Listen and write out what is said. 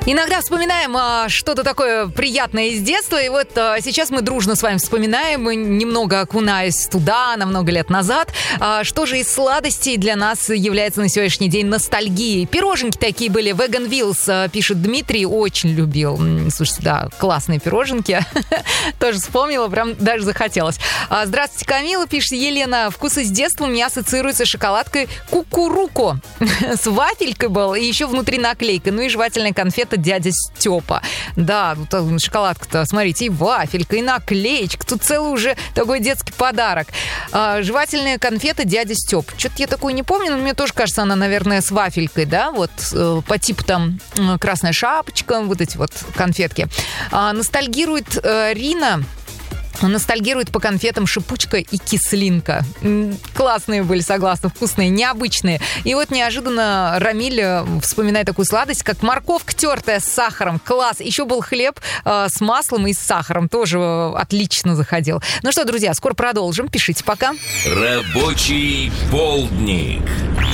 Иногда вспоминаем что-то такое приятное из детства, и вот сейчас мы дружно с вами вспоминаем, немного окунаясь туда, на много лет назад. Что же из сладостей для нас является на сегодняшний день ностальгией? Пироженки такие были, Vegan Wheels, пишет Дмитрий, очень любил. Слушайте, да, классные пироженки. Тоже вспомнила, прям даже захотелось. Здравствуйте, Камила, пишет Елена. Вкусы с детства у меня ассоциируются с шоколадкой Кукуруко. С вафелькой был, и еще внутри наклейка. Ну и жевательная конфета дядя Степа. Да, шоколадка-то, смотрите, и вафелька, и наклеечка. Тут целый уже такой детский подарок. Жевательная конфета дядя Степ. Что-то я такое не помню, но мне тоже кажется, она, наверное, с вафелькой, да, вот по типу там красная шапочка, вот эти вот конфетки. Ностальгирует Рина. Ностальгирует по конфетам шипучка и кислинка. Классные были, согласна, вкусные, необычные. И вот неожиданно Рамиль вспоминает такую сладость, как морковка тертая с сахаром. Класс. Еще был хлеб с маслом и с сахаром. Тоже отлично заходил. Ну что, друзья, скоро продолжим. Пишите пока. Рабочий полдник.